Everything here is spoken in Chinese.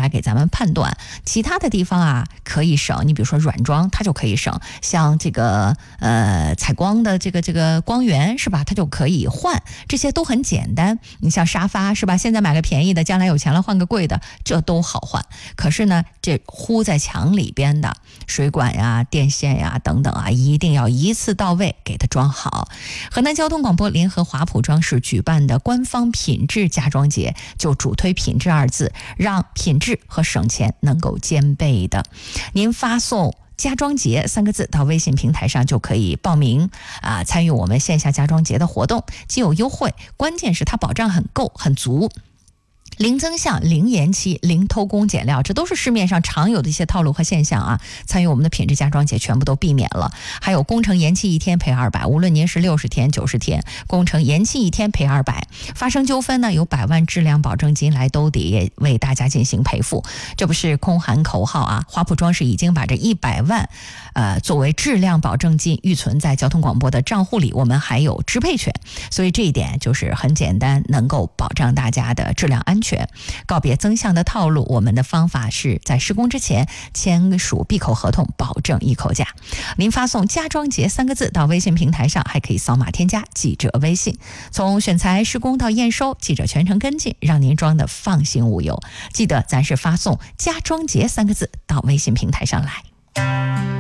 来给咱们判断。其他的地方啊可以省，你比如说软装它就可以省，像这个采光的这个光源是吧，它就可以换，这些都很简单。你像沙发是吧，现在买个便宜的，将来有钱了换个贵的，这都好换。可是呢，这糊在墙里边的水管呀、电线呀等等啊，一定要一次到位给它装好。河南交通广播联合华普装饰举办的官方品质家装节，就主推品质二字，让品质和省钱能够兼备的。您发送家装节3个字到微信平台上就可以报名参与我们线下家装节的活动，既有优惠，关键是它保障很够很足。零增项、零延期、零偷工减料，这都是市面上常有的一些套路和现象啊。参与我们的品质家装节全部都避免了。还有工程延期1天赔200，无论您是60天、90天，工程延期1天赔200。发生纠纷呢，有100万质量保证金来兜底，为大家进行赔付。这不是空喊口号啊，华普装饰已经把这100万作为质量保证金预存在交通广播的账户里，我们还有支配权，所以这一点就是很简单，能够保障大家的质量安全。告别增项的套路，我们的方法是在施工之前签署闭口合同，保证一口价。您发送家装节3个字到微信平台上，还可以扫码添加记者微信，从选材施工到验收，记者全程跟进，让您装的放心无忧。记得咱是发送家装节3个字到微信平台上来。